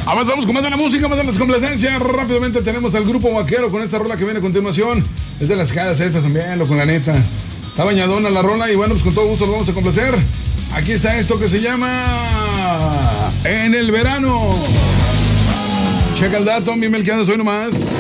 Avanzamos con más de la música, más de las complacencias. Rápidamente tenemos al Grupo Vaquero con esta rola que viene a continuación. Es de las caras esta también, con la neta. Está bañadona la rola y bueno, pues con todo gusto lo vamos a complacer. Aquí está esto que se llama En el Verano. Checa el dato, mi Melquiades, hoy nomás.